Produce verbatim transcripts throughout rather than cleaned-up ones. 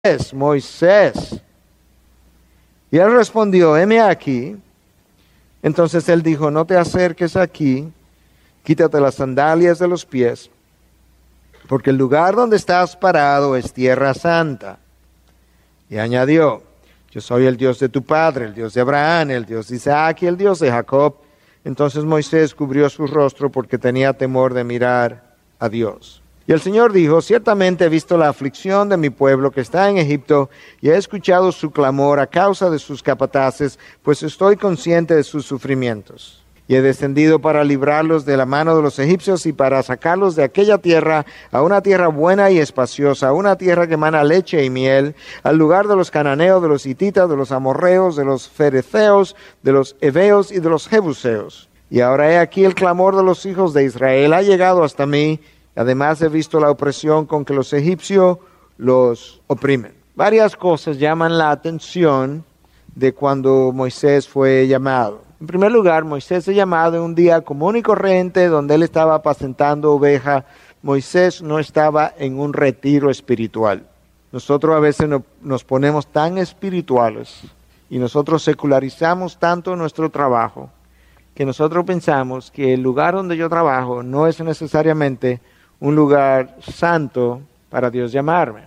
Moisés. Y él respondió, heme aquí. Entonces él dijo, no te acerques aquí, quítate las sandalias de los pies, porque el lugar donde estás parado es tierra santa. Y añadió, yo soy el Dios de tu padre, el Dios de Abraham, el Dios de Isaac y el Dios de Jacob. Entonces Moisés cubrió su rostro porque tenía temor de mirar a Dios. Y el Señor dijo, ciertamente he visto la aflicción de mi pueblo que está en Egipto y he escuchado su clamor a causa de sus capataces, pues estoy consciente de sus sufrimientos. Y he descendido para librarlos de la mano de los egipcios y para sacarlos de aquella tierra a una tierra buena y espaciosa, a una tierra que emana leche y miel, al lugar de los cananeos, de los hititas, de los amorreos, de los fereceos, de los heveos y de los jebuseos. Y ahora he aquí el clamor de los hijos de Israel ha llegado hasta mí. Además he visto la opresión con que los egipcios los oprimen. Varias cosas llaman la atención de cuando Moisés fue llamado. En primer lugar, Moisés es llamado en un día común y corriente donde él estaba apacentando ovejas. Moisés no estaba en un retiro espiritual. Nosotros a veces no, nos ponemos tan espirituales y nosotros secularizamos tanto nuestro trabajo que nosotros pensamos que el lugar donde yo trabajo no es necesariamente un lugar santo para Dios llamarme.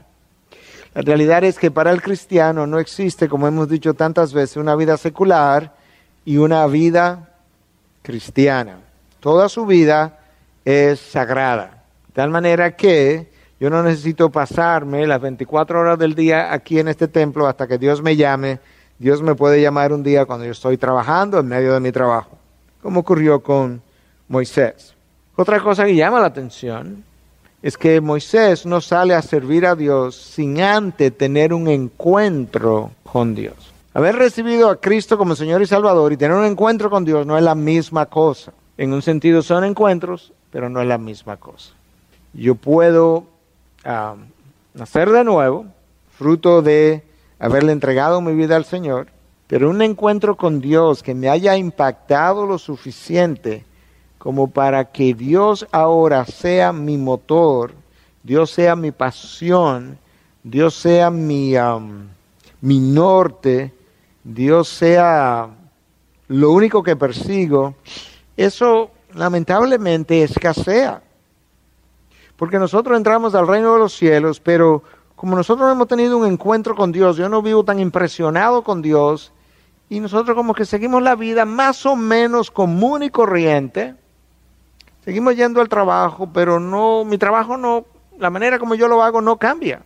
La realidad es que para el cristiano no existe, como hemos dicho tantas veces, una vida secular y una vida cristiana. Toda su vida es sagrada. De tal manera que yo no necesito pasarme las veinticuatro horas del día aquí en este templo hasta que Dios me llame. Dios me puede llamar un día cuando yo estoy trabajando, en medio de mi trabajo, como ocurrió con Moisés. Otra cosa que llama la atención es que Moisés no sale a servir a Dios sin antes tener un encuentro con Dios. Haber recibido a Cristo como Señor y Salvador y tener un encuentro con Dios no es la misma cosa. En un sentido son encuentros, pero no es la misma cosa. Yo puedo uh, nacer de nuevo, fruto de haberle entregado mi vida al Señor, pero un encuentro con Dios que me haya impactado lo suficiente como para que Dios ahora sea mi motor, Dios sea mi pasión, Dios sea mi, um, mi norte, Dios sea lo único que persigo, eso lamentablemente escasea. Porque nosotros entramos al reino de los cielos, pero como nosotros hemos tenido un encuentro con Dios, yo no vivo tan impresionado con Dios, y nosotros como que seguimos la vida más o menos común y corriente. Seguimos yendo al trabajo, pero no, mi trabajo no, la manera como yo lo hago no cambia.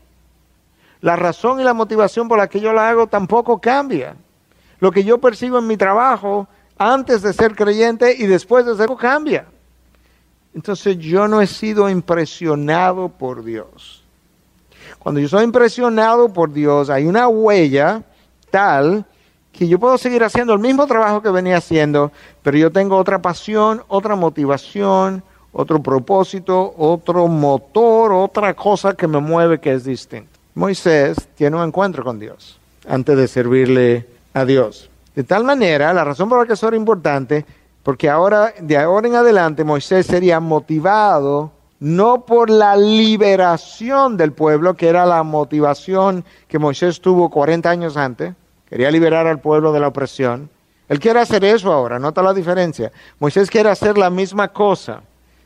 La razón y la motivación por la que yo lo hago tampoco cambia. Lo que yo percibo en mi trabajo antes de ser creyente y después de serlo cambia. Entonces yo no he sido impresionado por Dios. Cuando yo soy impresionado por Dios, hay una huella tal que yo puedo seguir haciendo el mismo trabajo que venía haciendo, pero yo tengo otra pasión, otra motivación, otro propósito, otro motor, otra cosa que me mueve que es distinta. Moisés tiene un encuentro con Dios antes de servirle a Dios. De tal manera, la razón por la que eso era importante, porque ahora, de ahora en adelante, Moisés sería motivado no por la liberación del pueblo, que era la motivación que Moisés tuvo cuarenta años antes. Quería liberar al pueblo de la opresión. Él quiere hacer eso ahora, nota la diferencia. Moisés quiere hacer la misma cosa,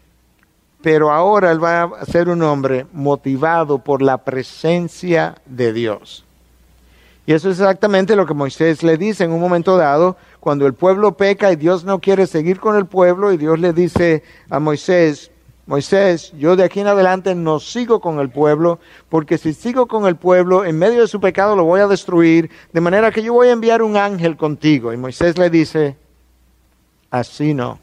pero ahora él va a ser un hombre motivado por la presencia de Dios. Y eso es exactamente lo que Moisés le dice en un momento dado, cuando el pueblo peca y Dios no quiere seguir con el pueblo, y Dios le dice a Moisés, Moisés, yo de aquí en adelante no sigo con el pueblo, porque si sigo con el pueblo, en medio de su pecado lo voy a destruir, de manera que yo voy a enviar un ángel contigo. Y Moisés le dice, así no.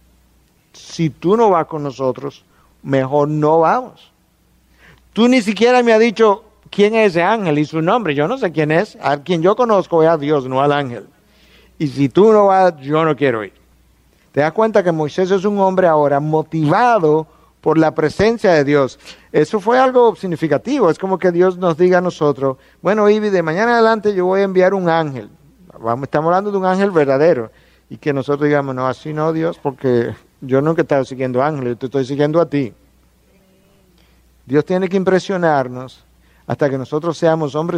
Si tú no vas con nosotros, mejor no vamos. Tú ni siquiera me has dicho quién es ese ángel y su nombre. Yo no sé quién es. A quien yo conozco es a Dios, no al ángel. Y si tú no vas, yo no quiero ir. Te das cuenta que Moisés es un hombre ahora motivado por la presencia de Dios. Eso fue algo significativo. Es como que Dios nos diga a nosotros, bueno, Ivy, de mañana adelante yo voy a enviar un ángel. Vamos, estamos hablando de un ángel verdadero. Y que nosotros digamos, no, así no, Dios, porque yo nunca he estado siguiendo ángeles, yo te estoy siguiendo a ti. Dios tiene que impresionarnos hasta que nosotros seamos hombres